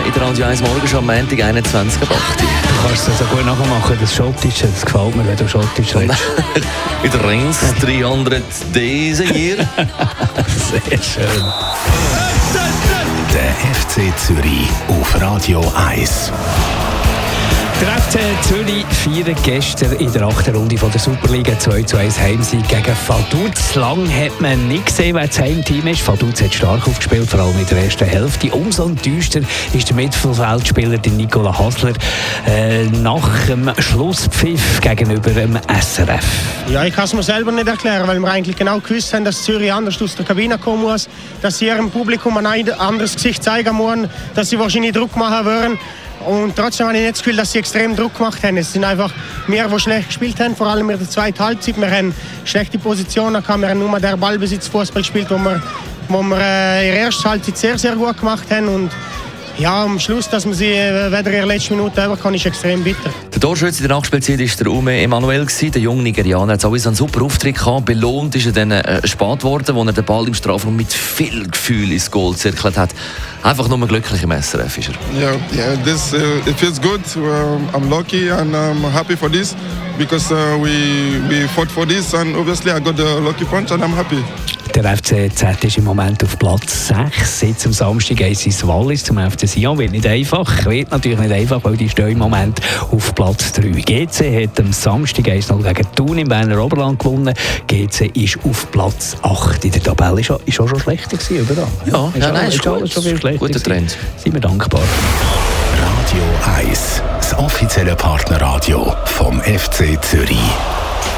in der Radio 1 morgen schon am Montag 21 ab 8. Du kannst es so gut nachmachen, das Schottische, das gefällt mir, wenn du Schottisch redest. It rains 300 days a year. Sehr schön. Der FC Zürich auf Radio 1. Der FC Zürich feiert gestern in der 8. Runde von der Superliga 2:1 Heimsieg gegen Vaduz. Lang hat man nicht gesehen, wer das Heimteam ist. Vaduz hat stark aufgespielt, vor allem in der ersten Hälfte. Umso enttäuschter ist der Mittelfeldspieler Nicola Hasler nach dem Schlusspfiff gegenüber dem SRF. Ja, ich kann es mir selber nicht erklären, weil wir eigentlich genau gewusst haben, dass Zürich anders aus der Kabine kommen muss, dass sie ihrem Publikum ein anderes Gesicht zeigen müssen, dass sie wahrscheinlich Druck machen würden. Und trotzdem habe ich nicht das Gefühl, dass sie extrem Druck gemacht haben. Es sind einfach wir, die schlecht gespielt haben, vor allem in der zweiten Halbzeit. Wir haben schlechte Positionen gehabt, wir haben nur der Ballbesitz-Fußball gespielt, wo wir in der ersten Halbzeit sehr, sehr gut gemacht haben. Und ja, am Schluss, dass man sie weder in der letzten Minute über kann, ist extrem bitter. Der Torschütze in der Nachspielzeit war der Ume Emanuel. Der junge Nigerianer hat sowieso einen super Auftritt gehabt. Belohnt ist er dann spät worden, wo er den Ball im Strafraum mit viel Gefühl ins Goal zirkelt hat. Einfach nur glücklich im SRF ist er. Yeah, it feels good. I'm lucky and I'm happy for this because we fought for this and obviously I got the lucky punch and I'm happy. Der FCZ ist im Moment auf Platz 6. Jetzt am Samstag geht es ins Wallis zum FC Sion. Wird natürlich nicht einfach, weil die stehen im Moment auf Platz 3. GC hat am Samstag 1-0 gegen Thun im Berner Oberland gewonnen. GC ist auf Platz 8 in der Tabelle. Ist auch schon schlechter gewesen, überall. Ist alles schon viel schlechter. Guter Trend. Sind wir dankbar. Radio 1, das offizielle Partnerradio vom FC Zürich.